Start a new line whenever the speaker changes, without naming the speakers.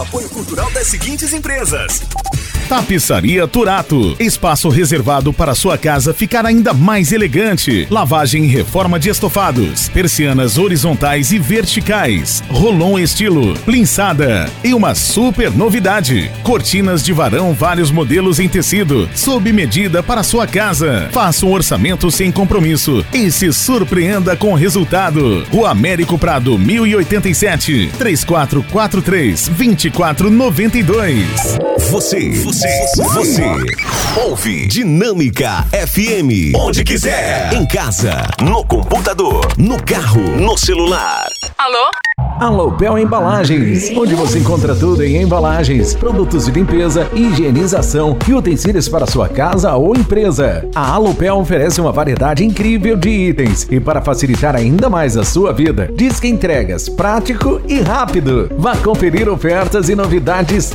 Apoio cultural das seguintes empresas:
Tapeçaria Turato, espaço reservado para sua casa ficar ainda mais elegante. Lavagem e reforma de estofados, persianas horizontais e verticais, Rolon estilo, plinçada e uma super novidade: cortinas de varão vários modelos em tecido, sob medida para sua casa. Faça um orçamento sem compromisso e se surpreenda com o resultado. Rua Américo Prado, 1087, 3443-2492.
Você ouve Dinâmica FM. Onde quiser. Em casa, no computador, no carro, no celular.
Alô?
Alopel Embalagens, onde você encontra tudo em embalagens, produtos de limpeza, higienização e utensílios para sua casa ou empresa. A Alopel oferece uma variedade incrível de itens e, para facilitar ainda mais a sua vida, Disque Entregas prático e rápido. Vá conferir ofertas e novidades